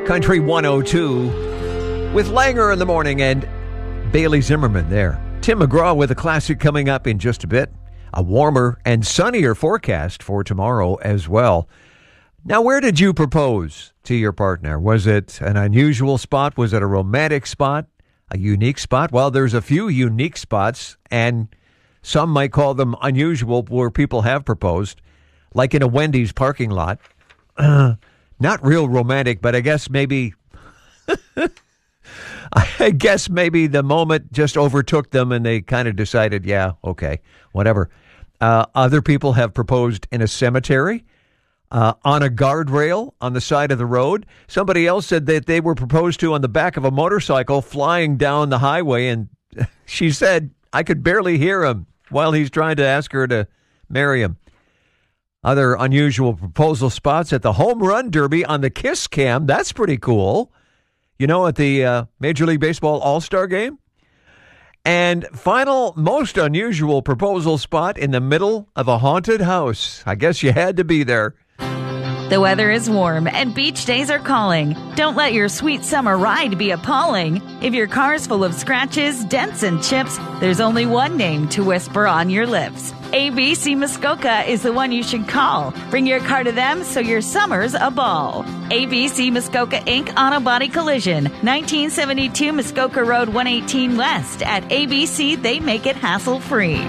Country 102 with Langer in the morning and Bailey Zimmerman there. Tim McGraw with a classic coming up in just a bit. A warmer and sunnier forecast for tomorrow as well. Now, where did you propose to your partner? Was it an unusual spot? Was it a romantic spot? A unique spot? Well, there's a few unique spots, and some might call them unusual, where people have proposed, like in a Wendy's parking lot. Not real romantic, but I guess maybe the moment just overtook them and they kind of decided, yeah, okay, whatever. Other people have proposed in a cemetery, on a guardrail on the side of the road. Somebody else said that they were proposed to on the back of a motorcycle flying down the highway, and she said, I could barely hear him while he's trying to ask her to marry him. Other unusual proposal spots at the Home Run Derby on the Kiss Cam. That's pretty cool. You know, at the Major League Baseball All-Star Game. And final, most unusual proposal spot in the middle of a haunted house. I guess you had to be there. The weather is warm and beach days are calling. Don't let your sweet summer ride be appalling. If your car's full of scratches, dents, and chips, there's only one name to whisper on your lips. ABC Muskoka is the one you should call. Bring your car to them so your summer's a ball. ABC Muskoka Inc. Auto Body Collision, 1972 Muskoka Road 118 West. At ABC, they make it hassle-free.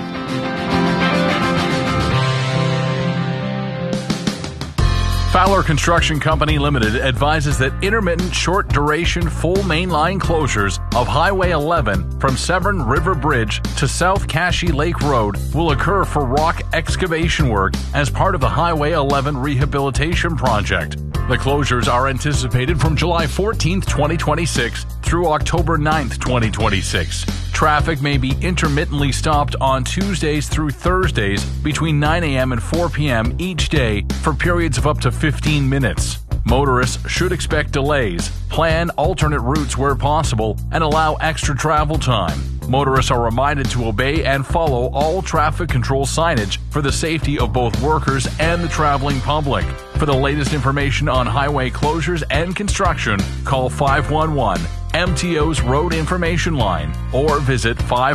Fowler Construction Company Limited advises that intermittent short-duration full mainline closures of Highway 11 from Severn River Bridge to South Cashie Lake Road will occur for rock excavation work as part of the Highway 11 rehabilitation project. The closures are anticipated from July 14th, 2026 through October 9th, 2026. Traffic may be intermittently stopped on Tuesdays through Thursdays between 9 a.m. and 4 p.m. each day for periods of up to 15 minutes. Motorists should expect delays, plan alternate routes where possible, and allow extra travel time. Motorists are reminded to obey and follow all traffic control signage for the safety of both workers and the traveling public. For the latest information on highway closures and construction, call 511 MTO's Road Information Line or visit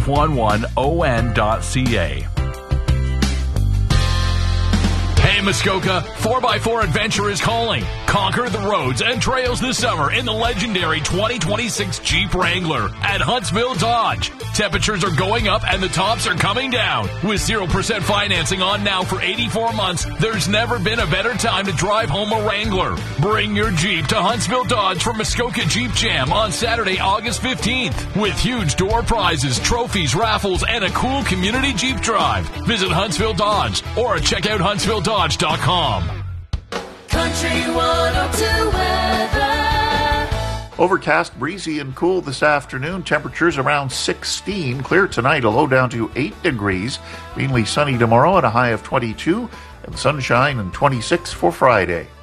511on.ca. Hey Muskoka, 4x4 Adventure is calling. Conquer the roads and trails this summer in the legendary 2026 Jeep Wrangler at Huntsville Dodge. Temperatures are going up and the tops are coming down. With 0% financing on now for 84 months, there's never been a better time to drive home a Wrangler. Bring your Jeep to Huntsville Dodge for Muskoka Jeep Jam on Saturday, August 15th. With huge door prizes, trophies, raffles, and a cool community Jeep drive. Visit Huntsville Dodge or check out HuntsvilleDodge.com. Country 102 weather. Overcast, breezy, and cool this afternoon. Temperatures around 16. Clear tonight, a low down to 8 degrees. Mainly sunny tomorrow at a high of 22. And sunshine and 26 for Friday.